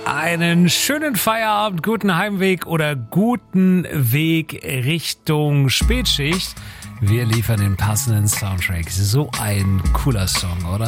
Einen schönen Feierabend, guten Heimweg oder guten Weg Richtung Spätschicht. Wir liefern den passenden Soundtrack. So ein cooler Song, oder?